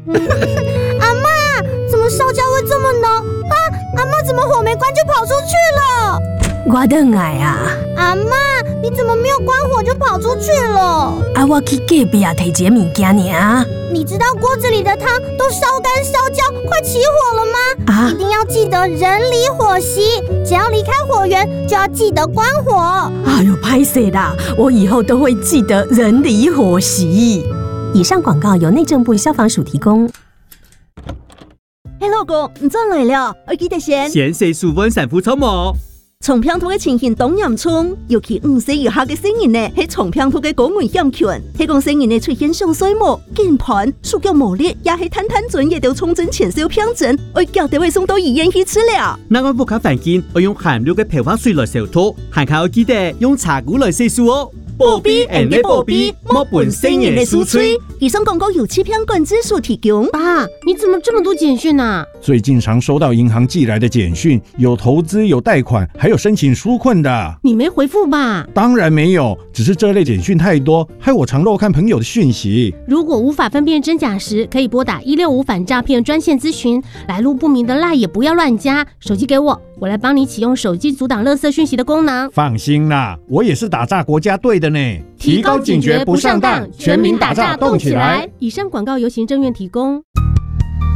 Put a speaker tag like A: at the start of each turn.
A: 阿嬷，怎么烧焦会这么浓啊？阿嬷怎么火没关就跑出去了？
B: 我回来啊！
A: 阿嬷，你怎么没有关火就跑出去了？
B: 啊，我去隔壁啊，摕一个物件尔。
A: 你知道锅子里的汤都烧干烧焦，快起火了吗？
B: 啊！
A: 一定要记得人离火熄，只要离开火源就要记得关火。
B: 哎呦，拍谁啦！我以后都会记得人离火熄。以上广告由内政部消防署提供。
C: 嘿，老公，你转来了，我记得先
D: 洗舒稳散肤草膜。
C: 床平头的情形当严重，尤其5岁以下的成人呢，是床平头的高危险群。迄讲成人呢出现上水膜、键盘、手脚无力，也是摊准也要重症前手偏诊，我叫地位送到医院去治疗。
D: 那我不卡反镜，我用含氯的漂发水来消毒，还靠记得用茶菇来洗漱哦。保庇人的保庇，莫本成人的酥脆。
C: 以上广告由欺骗管制所提供。
E: 爸，你怎么这么多简讯啊？
F: 最近常收到银行寄来的简讯，有投资、有贷款，还有申请纾困的。
E: 你没回复吧？
F: 当然没有，只是这类简讯太多，害我常漏看朋友的讯息。
E: 如果无法分辨真假时，可以拨打165反诈骗专线咨询。来路不明的赖也不要乱加。手机给我，我来帮你启用手机阻挡垃圾讯息的功能。
F: 放心啦，我也是打诈国家队的呢。
E: 提高警觉不上当，全民打诈动起来。以上广告由行政院提供。